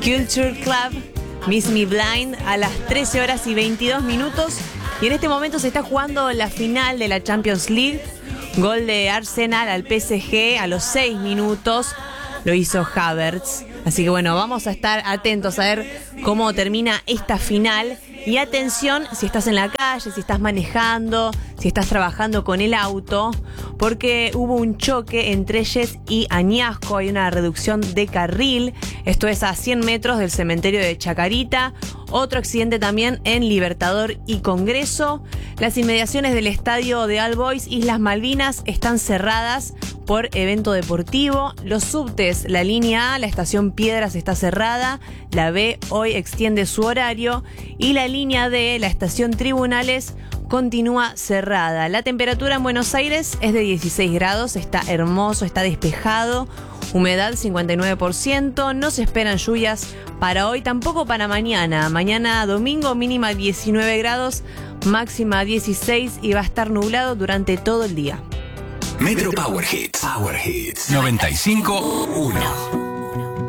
Culture Club, Miss Me Blind, a las 13 horas y 22 minutos. Y en este momento se está jugando la final de la Champions League. Gol de Arsenal al PSG a los 6 minutos. Lo hizo Havertz. Así que bueno, vamos a estar atentos a ver cómo termina esta final. Y atención si estás en la calle, si estás manejando, si estás trabajando con el auto, porque hubo un choque entre Yes y Añasco. Hay una reducción de carril. Esto es a 100 metros del cementerio de Chacarita. Otro accidente también en Libertador y Congreso. Las inmediaciones del estadio de All Boys Islas Malvinas están cerradas por evento deportivo. Los subtes, la línea A, la estación Piedras está cerrada. La B hoy extiende su horario. Y la línea D, la estación Tribunales, continúa cerrada. La temperatura en Buenos Aires es de 16 grados. Está hermoso, está despejado. Humedad 59%. No se esperan lluvias para hoy, tampoco para mañana. Mañana domingo mínima 19 grados, máxima 16 y va a estar nublado durante todo el día. Metro Power Hits. Power Hits 95.1.